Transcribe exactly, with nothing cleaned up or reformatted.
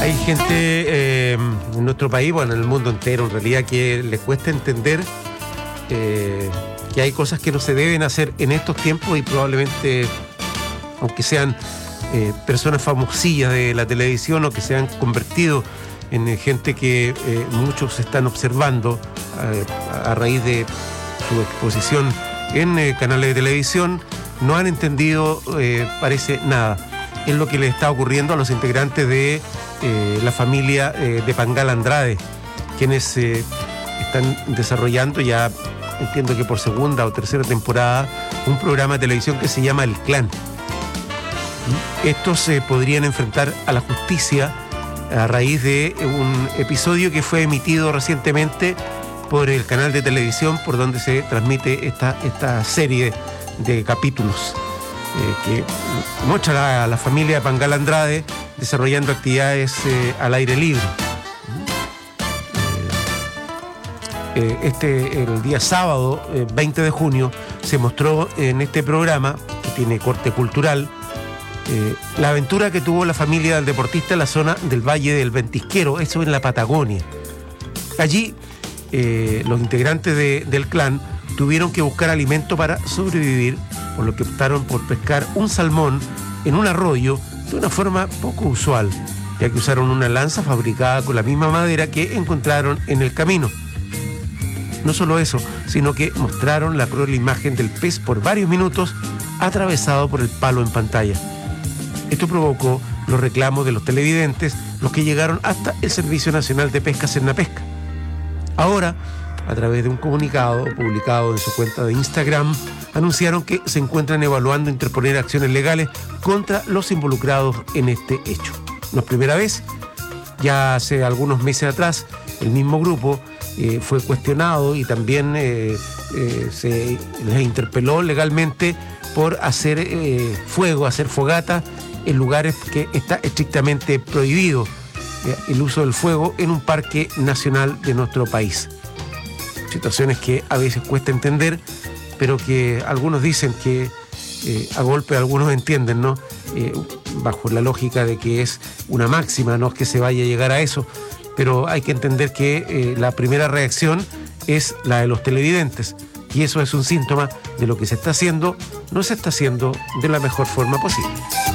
Hay gente eh, en nuestro país, bueno, en el mundo entero, en realidad, que les cuesta entender eh, que hay cosas que no se deben hacer en estos tiempos y probablemente, aunque sean eh, personas famosillas de la televisión o que se han convertido en eh, gente que eh, muchos están observando eh, a raíz de su exposición en eh, canales de televisión, no han entendido, eh, parece, nada. Es lo que le está ocurriendo a los integrantes de eh, la familia eh, de Pangal Andrade, quienes eh, están desarrollando, ya entiendo que por segunda o tercera temporada, un programa de televisión que se llama El Clan. Estos se eh, podrían enfrentar a la justicia a raíz de un episodio que fue emitido recientemente por el canal de televisión por donde se transmite esta, esta serie de capítulos. Eh, que muestra a la familia de Pangal Andrade desarrollando actividades eh, al aire libre. Eh, eh, este, el día sábado, eh, veinte de junio, se mostró en este programa, que tiene corte cultural, eh, la aventura que tuvo la familia del deportista en la zona del Valle del Ventisquero, eso en la Patagonia. Allí, eh, los integrantes de, del clan tuvieron que buscar alimento para sobrevivir, por lo que optaron por pescar un salmón en un arroyo de una forma poco usual, ya que usaron una lanza fabricada con la misma madera que encontraron en el camino. No solo eso, sino que mostraron la cruel imagen del pez por varios minutos atravesado por el palo en pantalla. Esto provocó los reclamos de los televidentes, los que llegaron hasta el Servicio Nacional de Pesca Cernapesca. Ahora, a través de un comunicado publicado en su cuenta de Instagram, anunciaron que se encuentran evaluando interponer acciones legales contra los involucrados en este hecho. No es primera vez, ya hace algunos meses atrás el mismo grupo eh, fue cuestionado y también eh, eh, se les interpeló legalmente por hacer eh, fuego, hacer fogata en lugares que está estrictamente prohibido eh, el uso del fuego en un parque nacional de nuestro país. Situaciones que a veces cuesta entender, pero que algunos dicen que eh, a golpe algunos entienden, ¿no? Eh, bajo la lógica de que es una máxima, no es que se vaya a llegar a eso, pero hay que entender que eh, la primera reacción es la de los televidentes, y eso es un síntoma de lo que se está haciendo, no se está haciendo de la mejor forma posible.